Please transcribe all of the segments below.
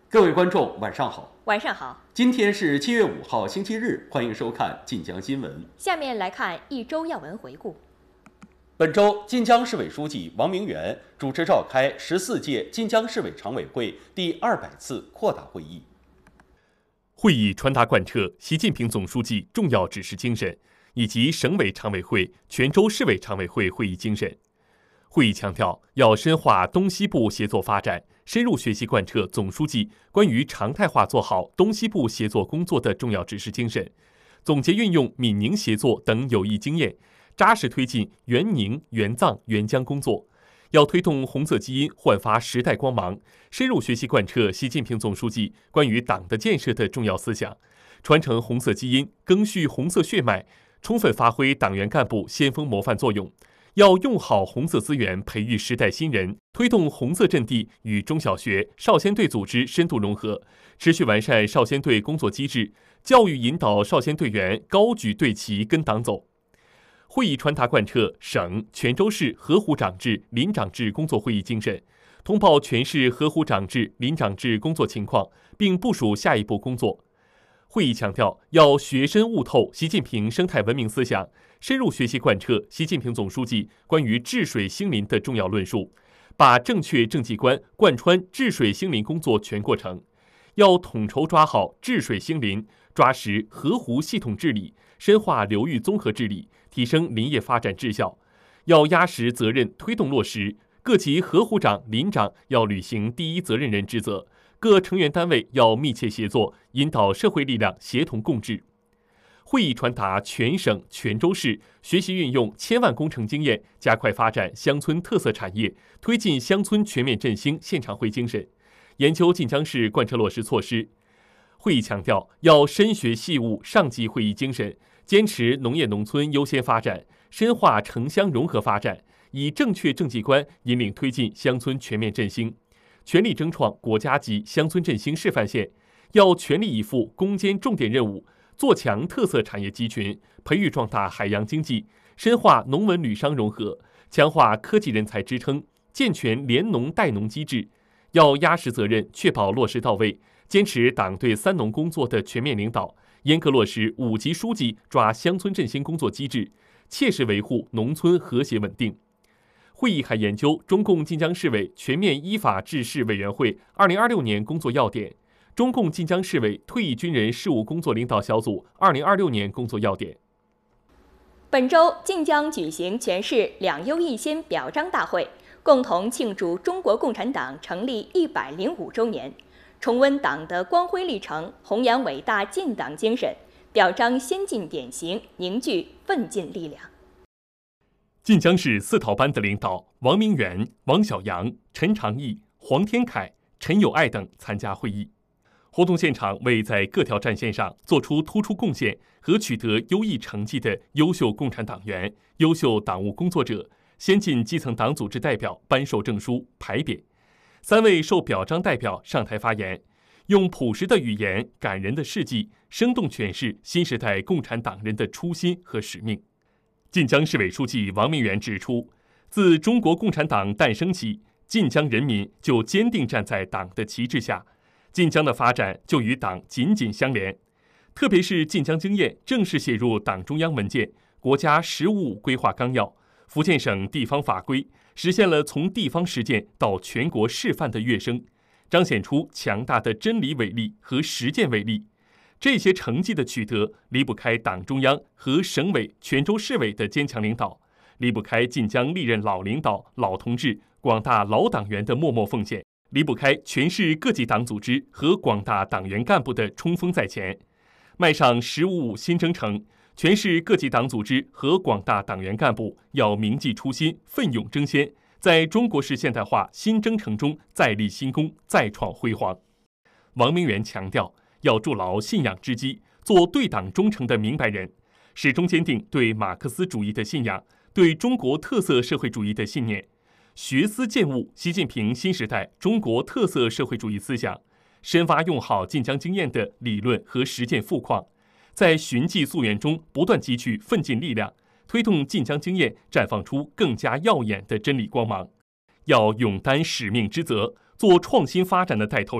各位观众，晚上好。 晚上好， 今天是7月5号，星期日，欢迎收看晋江新闻。 下面来看一周要闻回顾。 本周，晋江市委书记王明元主持召开14届晋江市委常委会第200次扩大会议。 会议传达贯彻习近平总书记重要指示精神以及省委常委会、泉州市委常委会会议精神。会议强调，要深化东西部协作发展，深入学习贯彻总书记关于常态化做好东西部协作工作的重要指示精神，总结运用闽宁协作等有益经验，扎实推进援宁、援藏、援疆工作。要推动红色基因焕发时代光芒，深入学习贯彻习近平总书记关于党的建设的重要思想，传承红色基因，赓续红色血脉，充分发挥党员干部先锋模范作用。要用好红色资源，培育时代新人，推动红色阵地与中小学、少先队组织深度融合，持续完善少先队工作机制，教育引导少先队员高举队旗跟党走。会议传达贯彻省、泉州市河湖长制、邻长制工作会议精神，通报全市河湖长制、邻长制工作情况，并部署下一步工作。会议强调，要学深悟透习近平生态文明思想，深入学习贯彻习近平总书记关于治水兴林的重要论述，把正确政绩观贯穿治水兴林工作全过程。要统筹抓好治水兴林，抓实河湖系统治理，深化流域综合治理，提升林业发展质效。要压实责任，推动落实，各级河湖长、邻长要履行第一责任人职责，各成员单位要密切协作，引导社会力量协同共治。会议传达全省、泉州市学习运用千万工程经验，加快发展乡村特色产业，推进乡村全面振兴现场会精神，研究晋江市贯彻落实措施。会议强调，要深学细悟上级会议精神，坚持农业农村优先发展，深化城乡融合发展，以正确政绩观引领推进乡村全面振兴，全力争创国家级乡村振兴示范县。要全力以赴攻坚重点任务，做强特色产业集群，培育壮大海洋经济，深化农文旅商融合，强化科技人才支撑，健全联农带农机制。要压实责任，确保落实到位，坚持党对三农工作的全面领导，严格落实5级书记抓乡村振兴工作机制，切实维护农村和谐稳定。会议还研究中共晋江市委全面依法治市委员会2026年工作要点，中共晋江市委退役军人事务工作领导小组2026年工作要点。 本周，晋江举行全市2优1先表彰大会，共同庆祝中国共产党成立105周年，重温党的光辉历程，弘扬伟大建党精神，表彰先进典型，凝聚奋进力量。 晋江市4套班的领导王明元、王小阳、陈长义、黄天凯、陈友爱等参加会议。活动现场为在各条战线上做出突出贡献和取得优异成绩的优秀共产党员、优秀党务工作者、先进基层党组织代表颁授证书、牌匾。3位受表彰代表上台发言，用朴实的语言、感人的事迹，生动诠释新时代共产党人的初心和使命。晋江市委书记王明元指出，自中国共产党诞生起，晋江人民就坚定站在党的旗帜下，晋江的发展就与党紧紧相连。特别是晋江经验正式写入党中央文件、国家“十五五”规划纲要、福建省地方法规，实现了从地方实践到全国示范的跃升，彰显出强大的真理伟力和实践伟力。这些成绩的取得，离不开党中央和省委、泉州市委的坚强领导，离不开晋江历任老领导、老同志、广大老党员的默默奉献，离不开全市各级党组织和广大党员干部的冲锋在前。迈上“1055”新征程，全市各级党组织和广大党员干部要铭记初心，奋勇争先，在中国式现代化新征程中再立新功，再创辉煌。王明元强调，要筑牢信仰之基，做对党忠诚的明白人，始终坚定对马克思主义的信仰，对中国特色社会主义的信念，学思践悟习近平新时代中国特色社会主义思想，深挖用好晋江经验的理论和实践富矿，在寻迹溯源中不断汲取奋进力量，推动晋江经验绽放出更加耀眼的真理光芒。要勇担使命之责，做创新发展的带头人，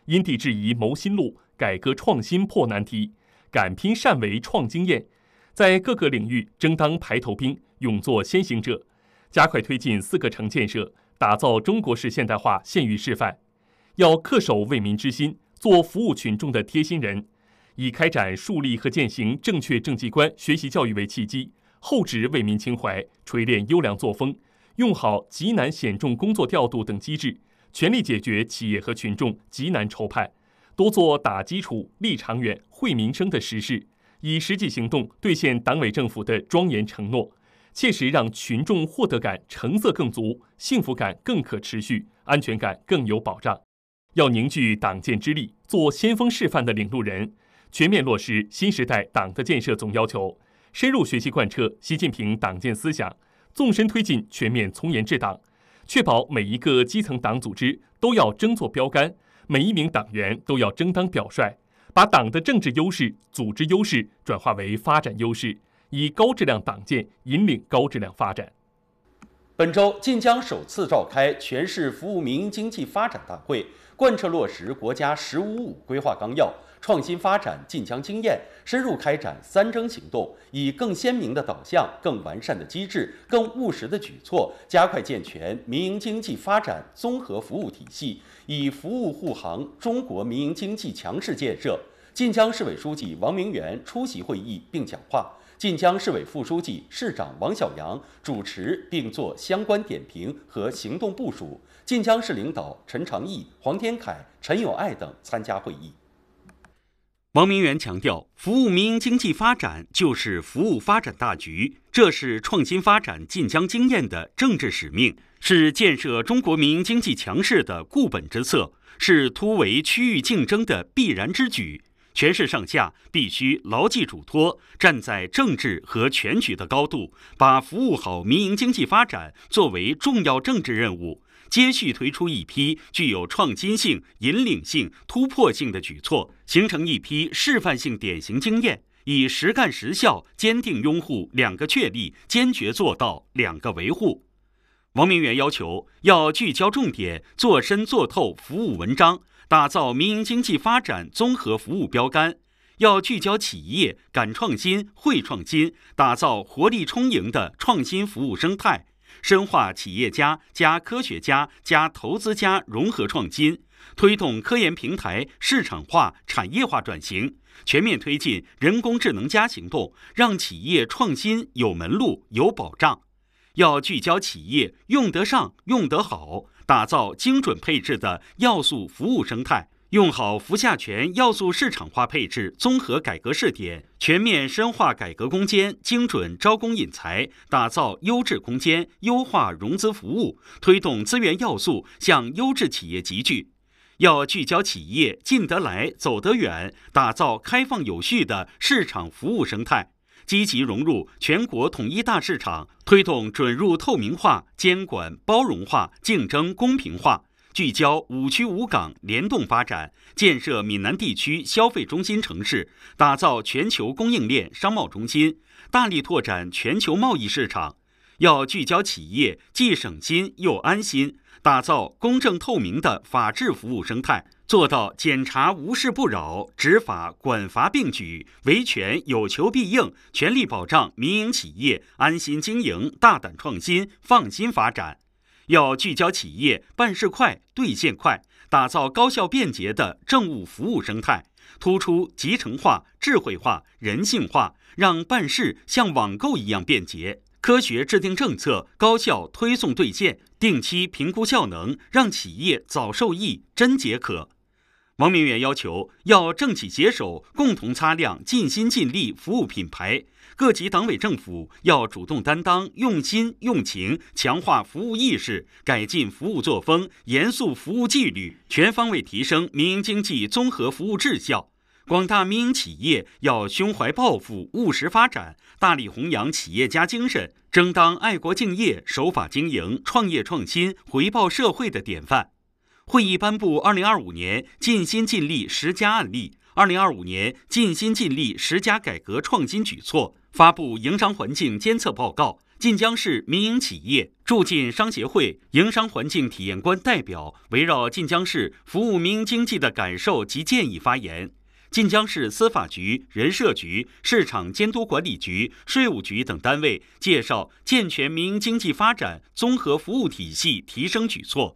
因地制宜谋新路，改革创新破难题，敢拼善为创经验，在各个领域争当排头兵，勇做先行者，加快推进4个城建设，打造中国式现代化县域示范。要恪守为民之心，做服务群众的贴心人，以开展树立和践行正确政绩观学习教育为契机，厚植为民情怀，锤炼优良作风，用好急难险重工作调度等机制，全力解决企业和群众急难愁盼，多做打基础、立长远、惠民生的实事，以实际行动兑现党委政府的庄严承诺，切实让群众获得感、成色更足，幸福感更可持续，安全感更有保障。要凝聚党建之力，做先锋示范的领路人，全面落实新时代党的建设总要求，深入学习贯彻习近平党建思想，纵深推进全面从严治党，确保每一个基层党组织都要争做标杆，每一名党员都要争当表率，把党的政治优势、组织优势转化为发展优势，以高质量党建引领高质量发展。 本周，晋江首次召开全市服务民营经济发展大会，贯彻落实国家“十五五”规划纲要，创新发展晋江经验，深入开展3征行动，以更鲜明的导向、更完善的机制、更务实的举措，加快健全民营经济发展综合服务体系，以服务护航中国民营经济强势建设。晋江市委书记王明元出席会议并讲话。晋江市委副书记、市长王小阳主持并做相关点评和行动部署。晋江市领导陈长义、黄天凯、陈友爱等参加会议。 王明元强调，服务民营经济发展就是服务发展大局，这是创新发展晋江经验的政治使命，是建设中国民营经济强势的固本之策，是突围区域竞争的必然之举。全市上下必须牢记嘱托，站在政治和全局的高度，把服务好民营经济发展作为重要政治任务，接续推出一批具有创新性、引领性、突破性的举措，形成一批示范性典型经验，以实干实效坚定拥护2个确立，坚决做到2个维护。王明元要求要聚焦重点，做深做透服务文章，打造民营经济发展综合服务标杆，要聚焦企业敢创新、会创新，打造活力充盈的创新服务生态，深化企业家加科学家加投资家融合创新，推动科研平台市场化、产业化转型，全面推进人工智能行动，让企业创新有门路、有保障。要聚焦企业用得上、用得好，打造精准配置的要素服务生态，用好服下权要素市场化配置综合改革试点，全面深化改革攻坚，精准招工引才，打造优质空间，优化融资服务，推动资源要素向优质企业集聚。要聚焦企业进得来、走得远，打造开放有序的市场服务生态，积极融入全国统一大市场，推动准入透明化、监管包容化、竞争公平化，聚焦5区5港联动发展，建设闽南地区消费中心城市，打造全球供应链商贸中心，大力拓展全球贸易市场。要聚焦企业既省心又安心，打造公正透明的法治服务生态，做到检察无事不扰，执法管罚并举，维权有求必应，全力保障民营企业安心经营、大胆创新、放心发展。要聚焦企业办事快、兑现快，打造高效便捷的政务服务生态，突出集成化、智慧化、人性化，让办事像网购一样便捷。科学制定政策，高效推送兑现，定期评估效能，让企业早受益、真解渴。王明元要求要政企携手，共同擦亮尽心尽力服务品牌。各级党委政府要主动担当，用心用情，强化服务意识，改进服务作风，严肃服务纪律，全方位提升民营经济综合服务质效。广大民营企业要胸怀抱负，务实发展，大力弘扬企业家精神，争当爱国敬业、守法经营、创业创新、回报社会的典范。会议颁布2025年尽心尽力10佳案例，2025年尽心尽力10佳改革创新举措，发布营商环境监测报告， 晋江市民营企业驻晋商协会营商环境体验官代表围绕晋江市服务民营经济的感受及建议发言。晋江市司法局、人社局、市场监督管理局、税务局等单位介绍健全民营经济发展综合服务体系提升举措。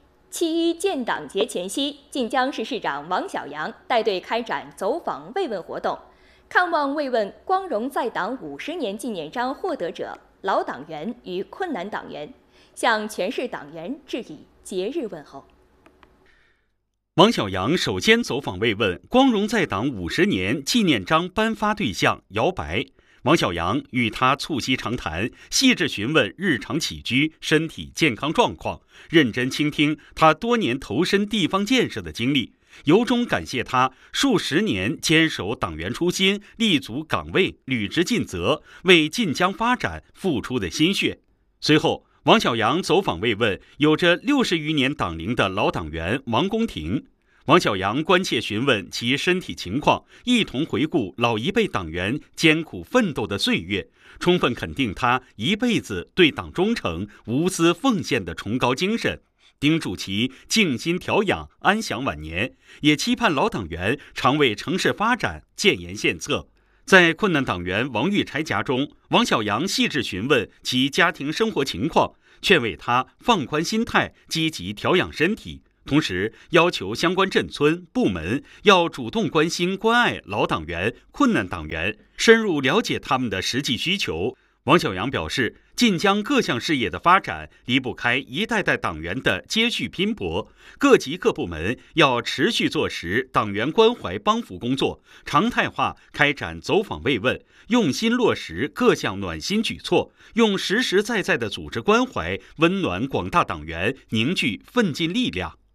7.1建党节前夕，晋江市市长王小杨带队开展走访慰问活动，看望慰问光荣在党50年纪念章获得者、老党员与困难党员，向全市党员致以节日问候。 王小杨首先走访慰问光荣在党50年纪念章颁发对象姚白。王小杨与他促膝长谈，细致询问日常起居、身体健康状况，认真倾听他多年投身地方建设的经历，由衷感谢他数十年坚守党员初心、立足岗位、履职尽责，为晋江发展付出的心血。随后，王小杨走访慰问有着60余年党龄的老党员王公廷。王小杨关切询问其身体情况，一同回顾老一辈党员艰苦奋斗的岁月，充分肯定他一辈子对党忠诚、无私奉献的崇高精神，叮嘱其静心调养，安享晚年，也期盼老党员常为城市发展建言献策。在困难党员王玉钗家中，王小杨细致询问其家庭生活情况，劝慰他放宽心态，积极调养身体。同时要求相关镇村部门要主动关心关爱老党员、困难党员，深入了解他们的实际需求。王小杨表示，晋江各项事业的发展离不开一代代党员的接续拼搏，各级各部门要持续做实党员关怀帮扶工作，常态化开展走访慰问，用心落实各项暖心举措，用实实在在的组织关怀温暖广大党员，凝聚奋进力量。